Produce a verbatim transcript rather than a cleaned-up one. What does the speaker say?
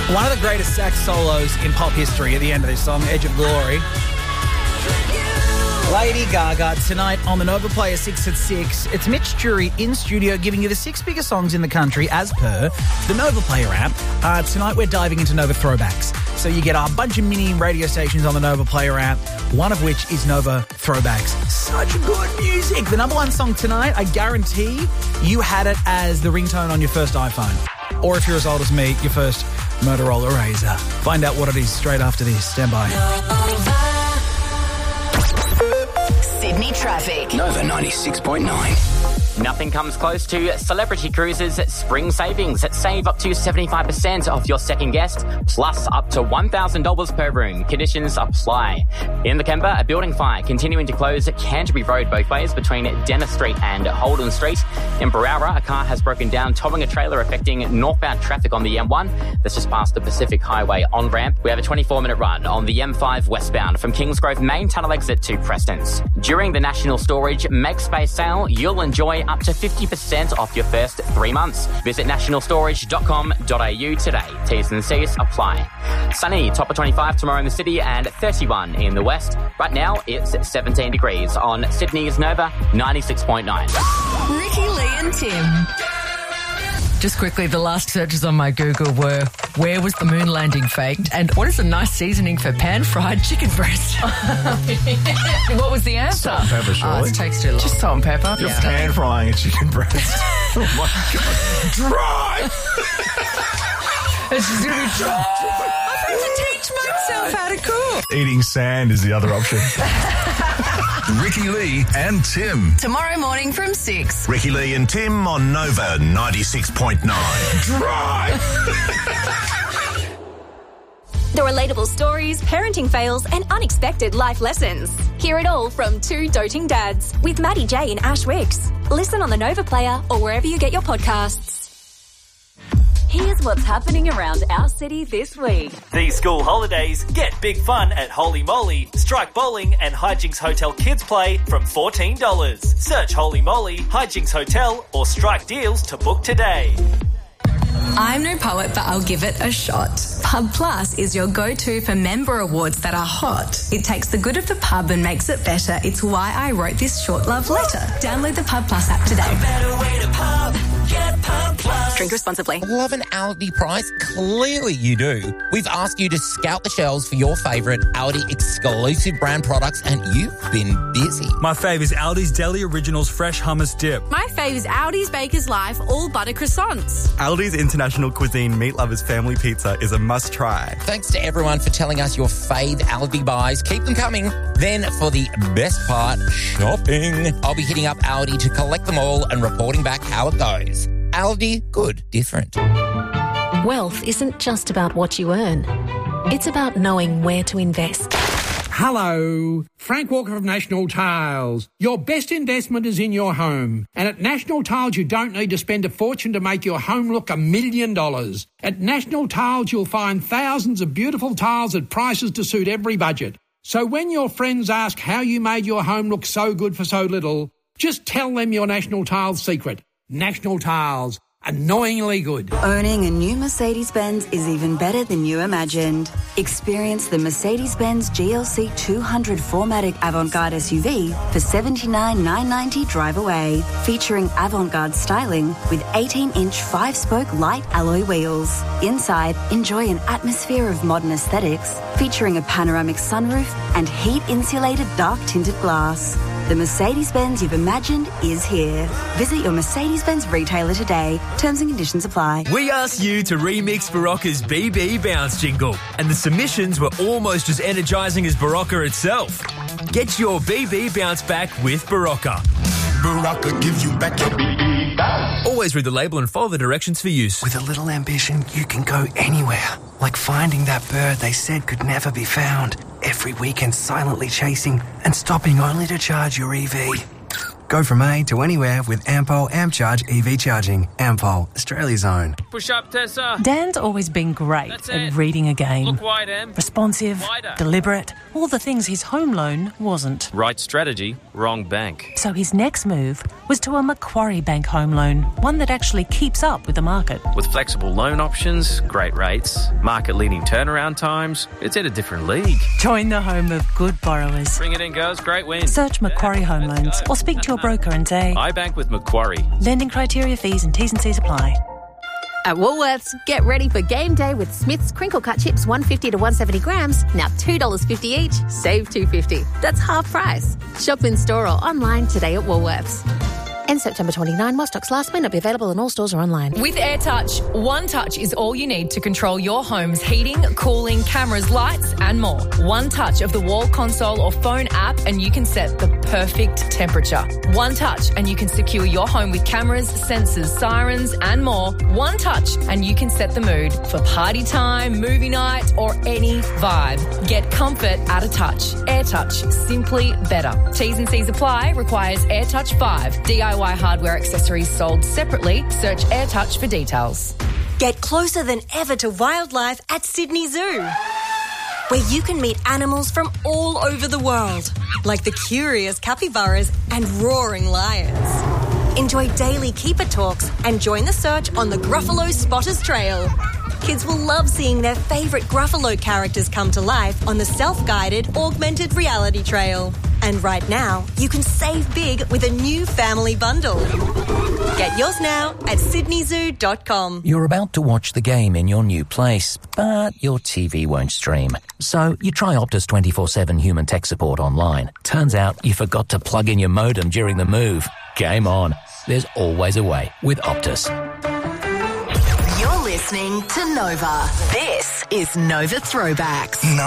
One of the greatest sax solos in pop history at the end of this song, Edge of Glory. Lady Gaga tonight on the Nova Player six at six. It's Mitch Jury in studio giving you the six biggest songs in the country as per the Nova Player app. Uh, tonight we're diving into Nova Throwbacks. So you get a bunch of mini radio stations on the Nova Player app, one of which is Nova Throwbacks. Such good music. The number one song tonight, I guarantee you had it as the ringtone on your first iPhone. Or if you're as old as me, your first Motorola Razr. Find out what it is straight after this. Stand by. Sydney traffic. Nova ninety-six point nine. Nothing comes close to Celebrity Cruises Spring Savings. Save up to seventy-five percent off your second guest, plus up to one thousand dollars per room. Conditions apply. In the Kemba, a building fire continuing to close Canterbury Road both ways between Dennis Street and Holden Street. In Berowra, a car has broken down, towing a trailer affecting northbound traffic on the M one. That's just past the Pacific Highway on-ramp. We have a twenty-four minute run on the M five westbound from Kingsgrove Main Tunnel exit to Prestons. During the National Storage Make Space sale, you'll enjoy up to fifty percent off your first three months. Visit national storage dot com dot a u today. T's and C's apply. Sunny, top of twenty-five tomorrow in the city and thirty-one in the west. Right now, it's seventeen degrees on Sydney's Nova ninety-six point nine. Ricky, Lee and Tim. Just quickly, the last searches on my Google were, where was the moon landing faked? And what is a nice seasoning for pan-fried chicken breast? What was the answer? Salt and pepper, surely. Oh, it takes too long. Just salt and pepper. You're Yeah. pan frying a chicken breast. Oh my God. Dry! It's just going to be dry. I've had to teach myself how to cook. Eating sand is the other option. Ricky Lee and Tim. Tomorrow morning from six. Ricky Lee and Tim on Nova ninety-six point nine. Dry! The relatable stories, parenting fails, and unexpected life lessons. Hear it all from two doting dads with Maddie J and Ash Wicks. Listen on the Nova Player or wherever you get your podcasts. Here's what's happening around our city this week. These school holidays, get big fun at Holy Moly, Strike Bowling and Hijinks Hotel Kids Play from fourteen dollars. Search Holy Moly, Hijinks Hotel or Strike Deals to book today. I'm no poet, but I'll give it a shot. Pub Plus is your go-to for member awards that are hot. It takes the good of the pub and makes it better. It's why I wrote this short love letter. Download the Pub Plus app today. A better way to pub. Get Pub Plus. Drink responsibly. Love an Aldi price? Clearly you do. We've asked you to scout the shelves for your favourite Aldi exclusive brand products and you've been busy. My fave is Aldi's Deli Originals Fresh Hummus Dip. My fave is Aldi's Baker's Life All Butter Croissants. Aldi's International Cuisine Meat Lovers Family Pizza is a must-try. Thanks to everyone for telling us your fave Aldi buys. Keep them coming. Then for the best part, shopping. I'll be hitting up Aldi to collect them all and reporting back how it goes. Aldi, good, different. Wealth isn't just about what you earn. It's about knowing where to invest. Hello, Frank Walker of National Tiles. Your best investment is in your home. And at National Tiles, you don't need to spend a fortune to make your home look a million dollars. At National Tiles, you'll find thousands of beautiful tiles at prices to suit every budget. So when your friends ask how you made your home look so good for so little, just tell them your National Tiles secret. National Tiles. Annoyingly good. Owning a new Mercedes-Benz is even better than you imagined. Experience the Mercedes-Benz G L C two hundred four matic Avant-Garde S U V for seventy-nine thousand nine hundred ninety dollars drive away. Featuring Avant-Garde styling with eighteen inch five-spoke light alloy wheels. Inside, enjoy an atmosphere of modern aesthetics featuring a panoramic sunroof and heat-insulated dark-tinted glass. The Mercedes-Benz you've imagined is here. Visit your Mercedes-Benz retailer today. Terms and conditions apply. We asked you to remix Barocca's B B Bounce jingle, and the submissions were almost as energising as Barocca itself. Get your B B Bounce back with Barocca. Barocca gives you back your B B bounce. Always read the label and follow the directions for use. With a little ambition, you can go anywhere. Like finding that bird they said could never be found. Every weekend silently chasing and stopping only to charge your E V. Go from A to anywhere with Ampol AmpCharge E V charging. Ampol, Australia's own. Push up, Tessa. Dan's always been great That's at it. reading a game. Look wide, Em. Responsive, Wider. deliberate, all the things his home loan wasn't. Right strategy, wrong bank. So his next move was to a Macquarie Bank home loan, one that actually keeps up with the market. With flexible loan options, great rates, market-leading turnaround times, it's at a different league. Join the home of good borrowers. Bring it in, girls. Great win. Search Macquarie Home Loans or speak to your broker and say, I bank with Macquarie. Lending criteria, fees and T's and C's apply. At Woolworths, get ready for game day with Smith's crinkle cut chips one fifty to one seventy grams, now two dollars fifty each, save two fifty. That's half price. Shop in store or online today at Woolworths. End September twenty-ninth, while stocks last, may not be available in all stores or online. With AirTouch, one touch is all you need to control your home's heating, cooling, cameras, lights and more. One touch of the wall console or phone app and you can set the perfect temperature. One touch and you can secure your home with cameras, sensors, sirens and more. One touch and you can set the mood for party time, movie night or any vibe. Get comfort at a touch. AirTouch, simply better. T's and C's apply. Requires AirTouch five. D I Y hardware accessories sold separately. Search AirTouch for details. Get closer than ever to wildlife at Sydney Zoo, where you can meet animals from all over the world, like the curious capybaras and roaring lions. Enjoy daily keeper talks and join the search on the Gruffalo Spotters Trail. Kids will love seeing their favourite Gruffalo characters come to life on the self-guided augmented reality trail. And right now, you can save big with a new family bundle. Get yours now at sydney zoo dot com. You're about to watch the game in your new place, but your T V won't stream. So you try Optus twenty-four seven human tech support online. Turns out you forgot to plug in your modem during the move. Game on. There's always a way with Optus. You're listening to Nova. This is Nova Throwbacks.